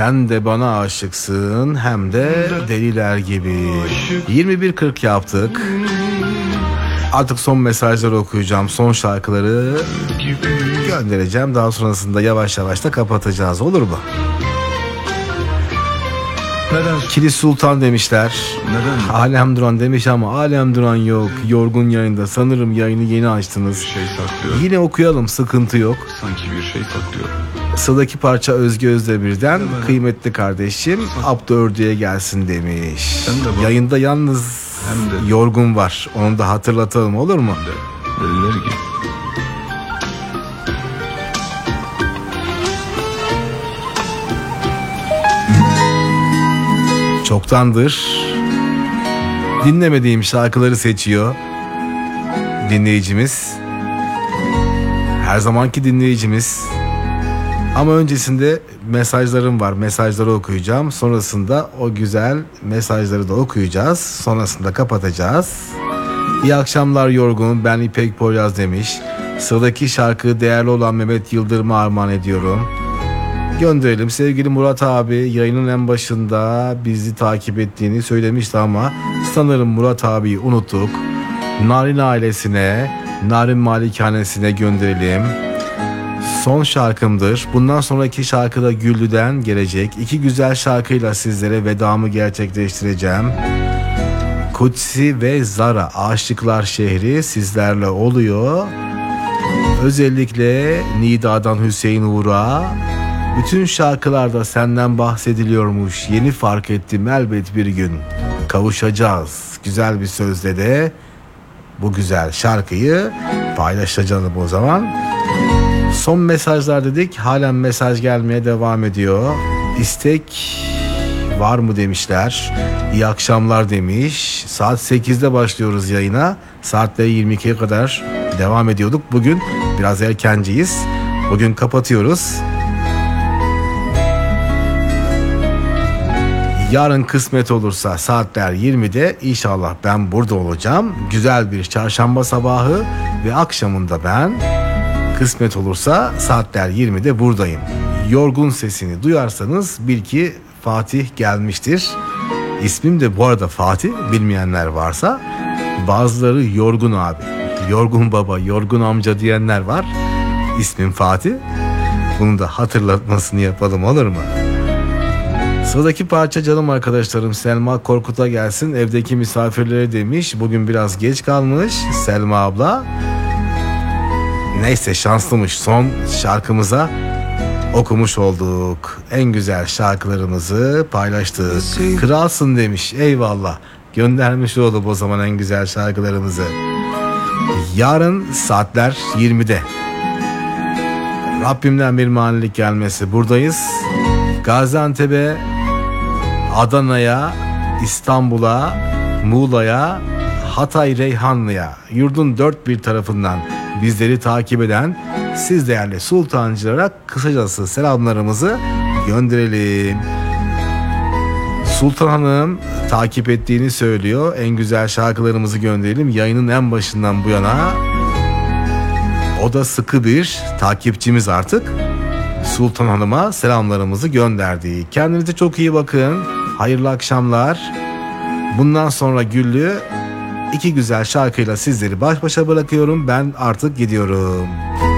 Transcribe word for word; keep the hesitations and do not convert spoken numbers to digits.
Sen de bana aşıksın hem de deliler gibi. yirmi bir kırk yaptık. Artık son mesajları okuyacağım. Son şarkıları göndereceğim. Daha sonrasında yavaş yavaş da kapatacağız. Olur mu? Neden? Kilis Sultan demişler. Neden? Alem Duran demiş ama Alem Duran yok. Yorgun yayında. Sanırım yayını yeni açtınız. Bir şey saklıyor. Yine okuyalım, sıkıntı yok. Sanki bir şey saklıyor. Sıradaki parça Özge Özdemir'den. Hemen. Kıymetli kardeşim Abdü Ördü'ye gelsin demiş. Sen de bak. Yayında yalnız Hem de. yorgun var. Onu da hatırlatalım, olur mu? Deliler gibi. Çoktandır dinlemediğim şarkıları seçiyor dinleyicimiz. Her zamanki dinleyicimiz. Ama öncesinde mesajlarım var. Mesajları okuyacağım. Sonrasında o güzel mesajları da okuyacağız. Sonrasında kapatacağız. İyi akşamlar yorgunum. Ben İpek Poyraz demiş. Sıradaki şarkı değerli olan Mehmet Yıldırım'a armağan ediyorum. Gönderelim. Sevgili Murat abi yayının en başında bizi takip ettiğini söylemişti ama sanırım Murat abiyi unuttuk. Narin ailesine, Narin Malikanesine gönderelim. Son şarkımdır. Bundan sonraki şarkı da Güllü'den gelecek. İki güzel şarkıyla sizlere vedamı gerçekleştireceğim. Kutsi ve Zara Aşıklar Şehri sizlerle oluyor. Özellikle Nida'dan Hüseyin Uğur'a. Bütün şarkılarda senden bahsediliyormuş. Yeni fark ettim elbet bir gün kavuşacağız. Güzel bir sözle de bu güzel şarkıyı paylaşacağım o zaman. Son mesajlar dedik. Halen mesaj gelmeye devam ediyor. İstek var mı demişler. İyi akşamlar demiş. Saat sekizde başlıyoruz yayına. Saatte yirmi ikiye kadar devam ediyorduk. Bugün biraz erkenciyiz. Bugün kapatıyoruz. Yarın kısmet olursa saatler yirmide inşallah ben burada olacağım. Güzel bir çarşamba sabahı ve akşamında ben kısmet olursa saatler yirmide buradayım. Yorgun sesini duyarsanız bil ki Fatih gelmiştir. İsmim de bu arada Fatih, bilmeyenler varsa. Bazıları Yorgun abi, Yorgun baba, Yorgun amca diyenler var. İsmim Fatih. Bunu da hatırlatmasını yapalım, olur mu? Sıradaki parça canım arkadaşlarım Selma Korkut'a gelsin. Evdeki misafirlere demiş. Bugün biraz geç kalmış Selma abla. Neyse şanslımış, son şarkımıza okumuş olduk. En güzel şarkılarımızı paylaştık. Kralsın demiş. Eyvallah. Göndermiş olduk o zaman en güzel şarkılarımızı. Yarın saatler yirmide. Rabbimden bir manilik gelmesi buradayız. Gaziantep'e, Adana'ya, İstanbul'a, Muğla'ya, Hatay Reyhanlı'ya, yurdun dört bir tarafından bizleri takip eden siz değerli sultancılara kısacası selamlarımızı gönderelim. Sultan Hanım takip ettiğini söylüyor. En güzel şarkılarımızı gönderelim. Yayının en başından bu yana o da sıkı bir takipçimiz artık. Sultan Hanım'a selamlarımızı gönderdi. Kendinize çok iyi bakın. Hayırlı akşamlar. Bundan sonra Güllü iki güzel şarkıyla sizleri baş başa bırakıyorum. Ben artık gidiyorum.